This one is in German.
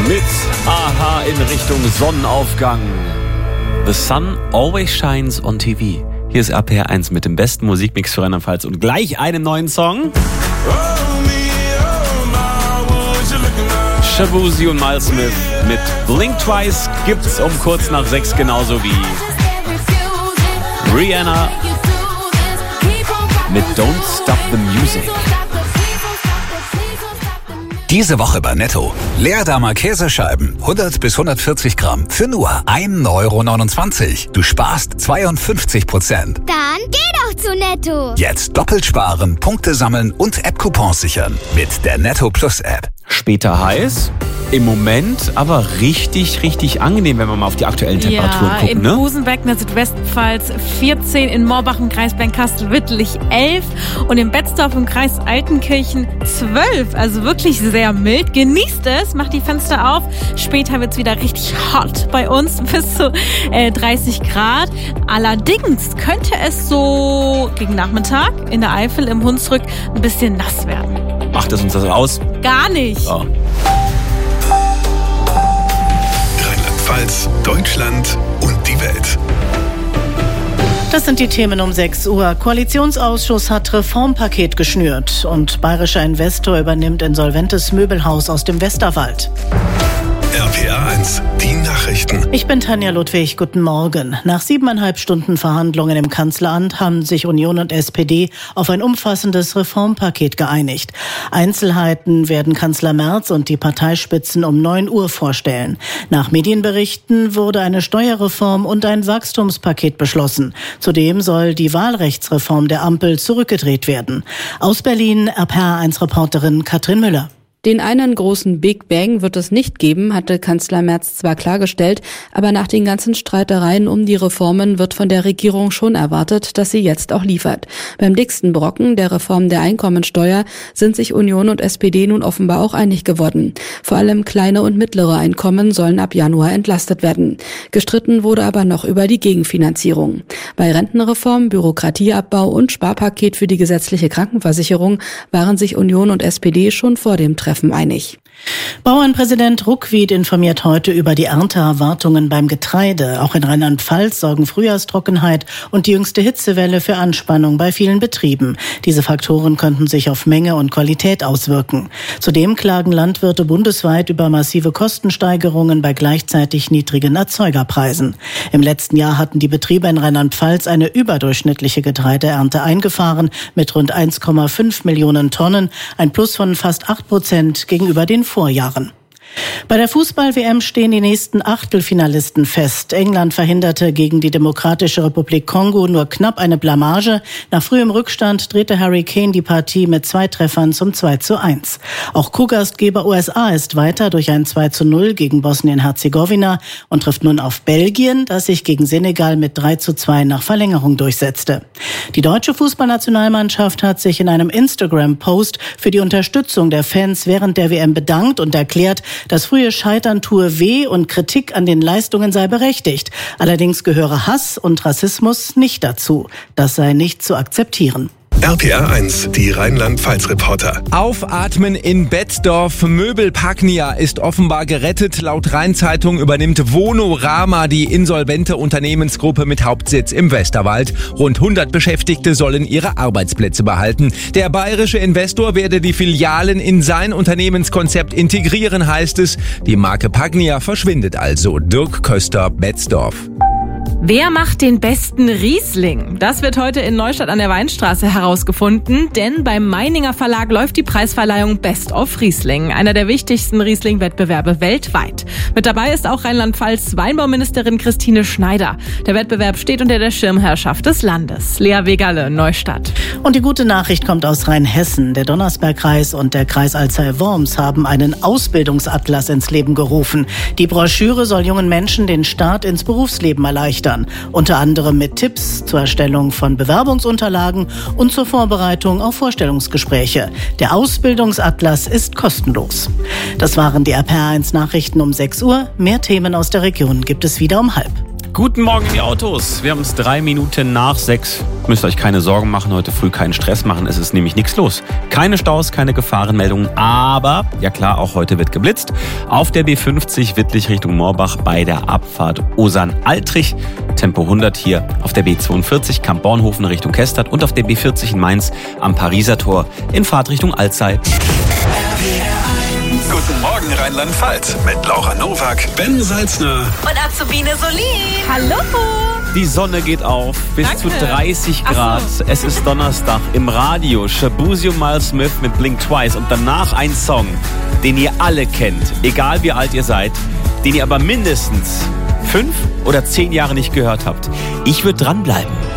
Mit Aha in Richtung Sonnenaufgang. The sun always shines on TV. Hier ist RPR 1 mit dem besten Musikmix für Rheinland-Pfalz und gleich einem neuen Song. Shabuzi und Miles Smith mit Blink Twice gibt's um kurz nach 6, genauso wie Rihanna mit Don't Stop the Music. Diese Woche bei Netto. Leerdammer Käsescheiben, 100 bis 140 Gramm, für nur 1,29 €. Du sparst 52%. Dann geh doch zu Netto. Jetzt doppelt sparen, Punkte sammeln und App-Coupons sichern mit der Netto Plus App. Später heiß, im Moment aber richtig angenehm, wenn wir mal auf die aktuellen Temperaturen gucken. In Busenbeck, in der Südwestpfalz 14, in Morbach im Kreis Bernkastel-Wittlich 11 und in Betzdorf im Kreis Altenkirchen 12. Also wirklich sehr mild. Genießt es, macht die Fenster auf. Später wird es wieder richtig hot bei uns, bis zu 30 Grad. Allerdings könnte es so gegen Nachmittag in der Eifel im Hunsrück ein bisschen nass werden. Macht es uns das aus? Gar nicht. Oh. Rheinland-Pfalz, Deutschland und die Welt. Das sind die Themen um 6 Uhr. Koalitionsausschuss hat Reformpaket geschnürt und bayerischer Investor übernimmt insolventes Möbelhaus aus dem Westerwald. RPR 1, die Nachrichten. Ich bin Tanja Ludwig, guten Morgen. Nach 7,5 Stunden Verhandlungen im Kanzleramt haben sich Union und SPD auf ein umfassendes Reformpaket geeinigt. Einzelheiten werden Kanzler Merz und die Parteispitzen um 9 Uhr vorstellen. Nach Medienberichten wurde eine Steuerreform und ein Wachstumspaket beschlossen. Zudem soll die Wahlrechtsreform der Ampel zurückgedreht werden. Aus Berlin, RPR 1-Reporterin Katrin Müller. Den einen großen Big Bang wird es nicht geben, hatte Kanzler Merz zwar klargestellt, aber nach den ganzen Streitereien um die Reformen wird von der Regierung schon erwartet, dass sie jetzt auch liefert. Beim dicksten Brocken, der Reform der Einkommensteuer, sind sich Union und SPD nun offenbar auch einig geworden. Vor allem kleine und mittlere Einkommen sollen ab Januar entlastet werden. Gestritten wurde aber noch über die Gegenfinanzierung. Bei Rentenreform, Bürokratieabbau und Sparpaket für die gesetzliche Krankenversicherung waren sich Union und SPD schon vor dem Treffen einig. Bauernpräsident Ruckwied informiert heute über die Ernteerwartungen beim Getreide. Auch in Rheinland-Pfalz sorgen Frühjahrstrockenheit und die jüngste Hitzewelle für Anspannung bei vielen Betrieben. Diese Faktoren könnten sich auf Menge und Qualität auswirken. Zudem klagen Landwirte bundesweit über massive Kostensteigerungen bei gleichzeitig niedrigen Erzeugerpreisen. Im letzten Jahr hatten die Betriebe in Rheinland-Pfalz eine überdurchschnittliche Getreideernte eingefahren mit rund 1,5 Millionen Tonnen, ein Plus von fast 8% gegenüber den Vorjahren. Bei der Fußball-WM stehen die nächsten Achtelfinalisten fest. England verhinderte gegen die Demokratische Republik Kongo nur knapp eine Blamage. Nach frühem Rückstand drehte Harry Kane die Partie mit 2 Treffern zum 2:1. Auch Co-Gastgeber USA ist weiter durch ein 2:0 gegen Bosnien-Herzegowina und trifft nun auf Belgien, das sich gegen Senegal mit 3:2 nach Verlängerung durchsetzte. Die deutsche Fußballnationalmannschaft hat sich in einem Instagram-Post für die Unterstützung der Fans während der WM bedankt und erklärt, das frühe Scheitern tue weh und Kritik an den Leistungen sei berechtigt. Allerdings gehöre Hass und Rassismus nicht dazu. Das sei nicht zu akzeptieren. RPR 1, die Rheinland-Pfalz-Reporter. Aufatmen in Betzdorf. Möbel Pagnia ist offenbar gerettet. Laut Rhein-Zeitung übernimmt Vonorama die insolvente Unternehmensgruppe mit Hauptsitz im Westerwald. Rund 100 Beschäftigte sollen ihre Arbeitsplätze behalten. Der bayerische Investor werde die Filialen in sein Unternehmenskonzept integrieren, heißt es. Die Marke Pagnia verschwindet also. Dirk Köster, Betzdorf. Wer macht den besten Riesling? Das wird heute in Neustadt an der Weinstraße herausgefunden, denn beim Meininger Verlag läuft die Preisverleihung Best of Riesling, einer der wichtigsten Riesling-Wettbewerbe weltweit. Mit dabei ist auch Rheinland-Pfalz Weinbauministerin Christine Schneider. Der Wettbewerb steht unter der Schirmherrschaft des Landes. Lea Wegerle, Neustadt. Und die gute Nachricht kommt aus Rheinhessen. Der Donnersbergkreis und der Kreis Alzey-Worms haben einen Ausbildungsatlas ins Leben gerufen. Die Broschüre soll jungen Menschen den Start ins Berufsleben erleichtern. Unter anderem mit Tipps zur Erstellung von Bewerbungsunterlagen und zur Vorbereitung auf Vorstellungsgespräche. Der Ausbildungsatlas ist kostenlos. Das waren die RPR 1 Nachrichten um 6 Uhr. Mehr Themen aus der Region gibt es wieder um 5:30. Guten Morgen in die Autos. Wir haben es 3 Minuten nach 6. Müsst euch keine Sorgen machen, heute früh keinen Stress machen. Es ist nämlich nichts los. Keine Staus, keine Gefahrenmeldungen. Aber, ja klar, auch heute wird geblitzt. Auf der B50 Wittlich Richtung Moorbach bei der Abfahrt Osern-Altrich. Tempo 100 hier auf der B42 Kamp-Bornhofen Richtung Kestert und auf der B40 in Mainz am Pariser Tor in Fahrtrichtung Alzey. Guten Morgen Rheinland-Pfalz mit Laura Nowak, Ben Salzner Und Azubine Solin. Hallo. Die Sonne geht auf, bis Danke. zu 30 Grad. Ach so. Es ist Donnerstag im Radio. Shaboozy Miles Smith mit Blink Twice und danach ein Song, den ihr alle kennt, egal wie alt ihr seid, den ihr aber mindestens 5 oder 10 Jahre nicht gehört habt. Ich würde dranbleiben.